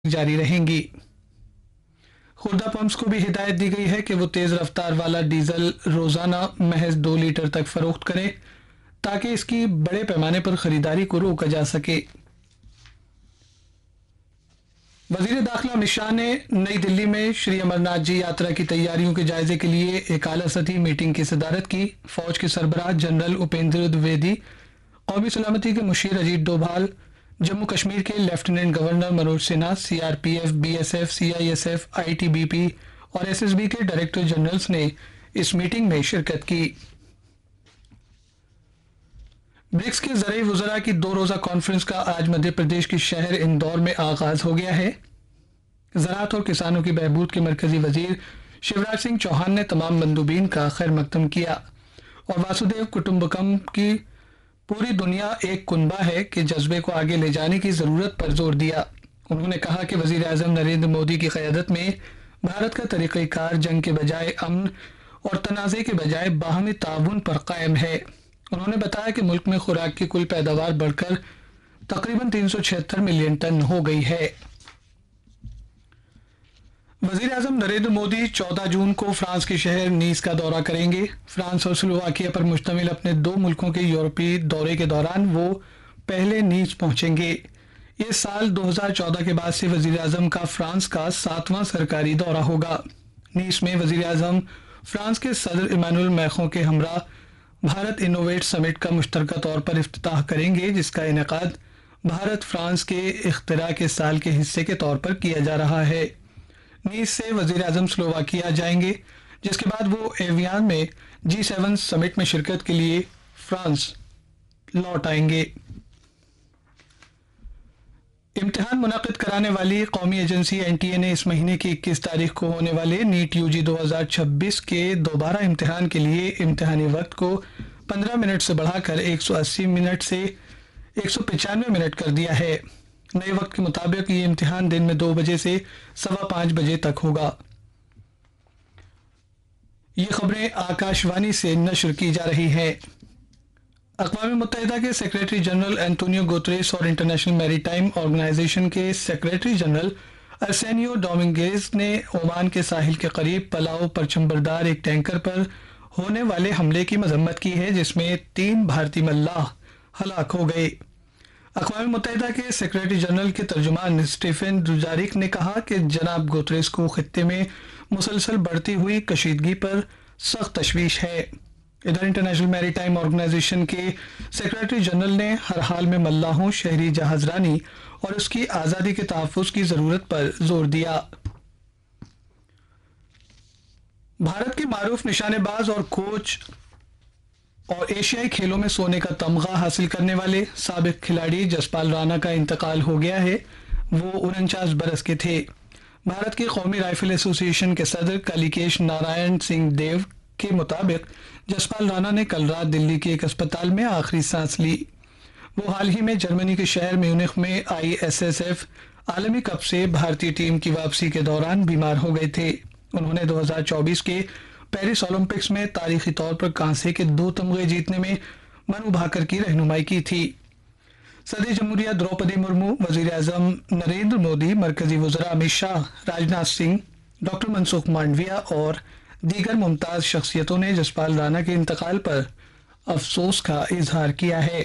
जारी रहेंगी। खुर्दा पंप्स को भी हिदायत दी गई है कि वो तेज रफ्तार वाला डीजल रोजाना महज 2 लीटर तक फरोख्त करें ताकि इसकी बड़े पैमाने पर खरीदारी को रोका जा सके। वजीर दाखिला अमित शाह ने नई दिल्ली में श्री अमरनाथ जी यात्रा की तैयारियों के जायजे के लिए एक आला सतही मीटिंग की सदारत की। फौज के सरबराह जनरल उपेंद्र द्विवेदी, कौमी सलामती के मुशीर अजीत डोभाल, जम्मू कश्मीर के lieutenant governor Manoj Sinha, CRPF, BSF, CISF, ITBP और एसएसबी के डायरेक्टर जनरल्स ने इस मीटिंग में शिरकत की। ब्रिक्स के ज़राई वज़रा की 2 रोज़ा कॉन्फ्रेंस का आज मध्य प्रदेश के शहर इंदौर में आगाज हो गया है। ज़राअत और किसानों की बहबूद के मरकजी वजीर शिवराज सिंह चौहान ने तमाम मंदूबीन का खैर मकदम किया और वासुदेव कुटुंबकम की पूरी दुनिया एक कुनबा है के जज्बे को आगे ले जाने की जरूरत पर जोर दिया। उन्होंने कहा कि वजीर आजम नरेंद्र मोदी की क़यादत में भारत का तरीक़ाकार जंग के बजाय अमन और तनाज़े के बजाय बाहमी ताउन पर कायम है। उन्होंने बताया कि मुल्क में खुराक की कुल पैदावार बढ़कर तकरीबन 376 मिलियन टन हो गई है। वजीर आजम नरेंद्र मोदी 14 जून को फ्रांस के शहर नीस का दौरा करेंगे। फ्रांस और स्लोवाकिया पर मुश्तमिल अपने 2 मुल्कों के यूरोपीय दौरे के दौरान वो पहले नीस पहुंचेंगे। ये साल 2014 के बाद से वजीर आजम का फ्रांस का 7वां सरकारी दौरा होगा। नीस में वजीर आजम फ्रांस के सदर इमानुएल मैक्रों के हमरा भारत इनोवेट समिट का मुश्तरका तौर पर इफ्तिताह करेंगे, जिसका इनेकाद भारत फ्रांस के इख्तिरा के साल के हिस्से के तौर पर किया जा रहा है। नीस से वजीर आजम स्लोवाकिया जाएंगे, जिसके बाद वो एवियान में G7 समिट में शिरकत के लिए फ्रांस लौट आएंगे। इम्तिहान मुनाकिद कराने वाली कौमी एजेंसी एनटीए ने इस महीने की 21 तारीख को होने वाले नीट यूजी 2026 के दोबारा इम्तिहान के लिए इम्तिहानी वक्त को 15 मिनट से बढ़ाकर 180 मिनट से 195 मिनट कर दिया है। नए वक्त के मुताबिक ये इम्तिहान दिन में 2 बजे से 5:15 बजे तक होगा। ये खबरें आकाशवाणी से नशर की जा रही हैं। अक़वाम मुत्तहिदा के सेक्रेटरी जनरल एंटोनियो गुतरेस और इंटरनेशनल मैरीटाइम ऑर्गेनाइजेशन के सेक्रेटरी जनरल अर्सेनियो डोमिंगेज ने ओमान के साहिल के करीब पलाओ परचमबरदार एक टैंकर पर होने वाले हमले की मजम्मत की है, जिसमें 3 भारतीय मल्लाह हलाक हो गए। अक़वाम मुत्तहिदा के सेक्रेटरी जनरल के तर्जुमान स्टीफन दुजारिक ने कहा कि जनाब गुतरेस को खित्ते में मुसलसल बढ़ती हुई कशीदगी पर सख्त तशवीश है। इधर इंटरनेशनल मैरीटाइम ऑर्गेनाइजेशन के सेक्रेटरी जनरल ने हर हाल में मल्लाहों, शहरी जहाजरानी और उसकी आज़ादी के तहफ़्फ़ुज़ की ज़रूरत पर जोर दिया। भारत के मारूफ निशानेबाज और कोच और एशियाई खेलों में सोने का तमगा हासिल करने वाले साबिक खिलाड़ी जसपाल राणा का इंतकाल हो गया है। वो 49 बरस के थे। भारत की कौमी राइफल एसोसिएशन के सदर कलिकेश नारायण सिंह देव के मुताबिक जसपाल राणा ने कल रात दिल्ली के एक अस्पताल में आखिरी सांस ली। वो हाल ही में जर्मनी के शहर म्यूनिख में ISSF आलमी कप से भारतीय टीम की वापसी के दौरान बीमार हो गए थे। उन्होंने 2024 के पेरिस ओलंपिक्स में तारीखी तौर पर कांसे के 2 तमगे जीतने में मनु भाकर की रहनुमाई की थी। सदर जमहूरिया द्रौपदी मुर्मू, वजीर आजम नरेंद्र मोदी, मरकजी वज़रा अमित शाह, राजनाथ सिंह, डॉक्टर मनसुख मांडविया और दीगर मुमताज शख्सियतों ने जसपाल राणा के इंतकाल पर अफसोस का इजहार किया है।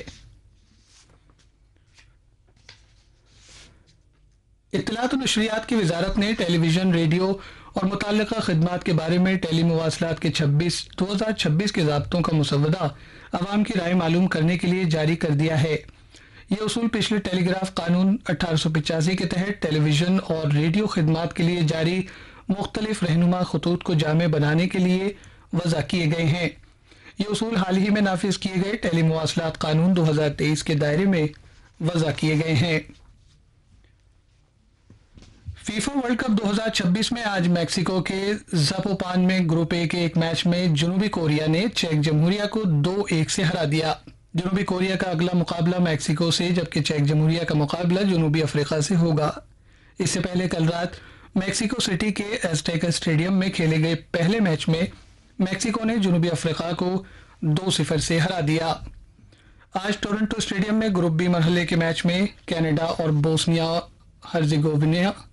इत्तलात और नशरियात की वजारत ने टेलीविजन, रेडियो और मुतल्लिका खिदमात के बारे में टेली मुवासलात के 2026 के ज़ाब्तों का मुसव्वदा अवाम की राय मालूम करने के लिए जारी कर दिया है। ये उसूल पिछले टेलीग्राफ कानून 1885 के तहत टेलीविजन और रेडियो खिदमात के लिए जारी मुख्तलिफ रहनुमा खतूत को जामे बनाने के लिए वज़ा किए गए हैं। ये उसूल हाल ही में नाफिज किए गए टेली मुवासलात कानून 2023 के दायरे में वज़ा किए गए हैं। फीफा वर्ल्ड कप 2026 में आज मैक्सिको के ज़ापोपान में ग्रुप ए के एक मैच में जनूबी कोरिया ने चेक जमहूरिया को 2-1 से हरा दिया। जनूबी कोरिया का अगला मुकाबला मैक्सिको से, जबकि चेक जमहूरिया का मुकाबला जनूबी अफ्रीका से होगा। इससे पहले कल रात मैक्सिको सिटी के एज़टेका स्टेडियम में खेले गए पहले मैच में मैक्सिको ने जनूबी अफ्रीका को 2-0 से हरा दिया। आज टोरंटो स्टेडियम में ग्रुप बी मरहले के मैच में कनाडा और बोस्निया हर्जेगोविना